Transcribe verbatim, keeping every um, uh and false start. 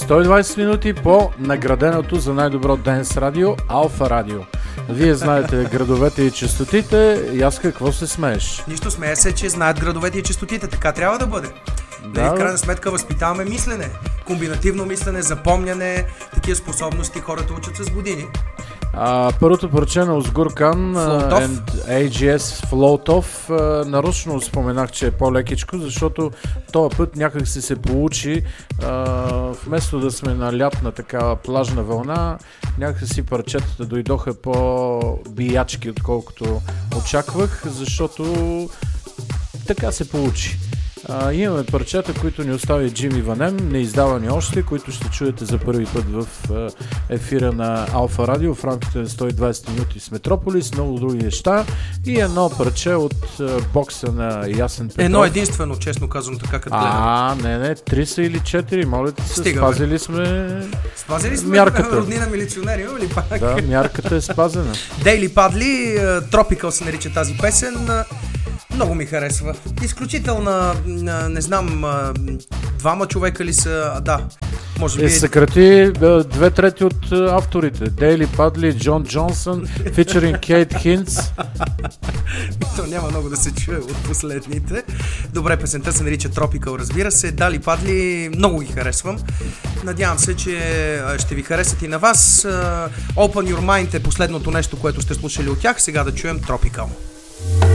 сто и двайсет минути по награденото за най-добро денс радио Алфа Радио. Вие знаете градовете и честотите, и аз какво се смееш? Нищо, смея се, че знаят градовете и честотите, така трябва да бъде. Да, в крайна сметка възпитаваме мислене, комбинативно мислене, запомняне, такива способности хората учат с години. А, първото парче на Озгуркан and ей джи ес Флотов, нарочно споменах, че е по-лекичко, защото този път някак си се получи, а, вместо да сме на лятна такава плажна вълна, някак си парчетата дойдоха по-биячки, отколкото очаквах, защото така се получи. Uh, имаме парчета, които ни остави Джими Ванем, неиздавани още, които ще чуете за първи път в uh, ефира на Алфа Радио в рамките на сто и двайсет минути с Метрополис, много други неща и едно парче от uh, бокса на Ясен Петров. Едно единствено, честно казвам, така като гледам. А, не, не, три са или четири, моля те се, Стига, спазили сме Спазили сме мярката. Роднина милиционери, или пак? Да, мярката е спазена. Дейли Падли, Tropical се нарича тази песен. Много ми харесва. Изключителна, не знам, двама човека ли са, да, може би... Е, съкрати две трети от авторите. Дейли Падли, Джон Джонсън, фичеринг Кейт Хинц. То няма много да се чуе от последните. Добре, песента се нарича Tropical, разбира се. Дали Падли, много ги харесвам. Надявам се, че ще ви харесат и на вас. Open Your Mind е последното нещо, което сте слушали от тях. Сега да чуем Tropical.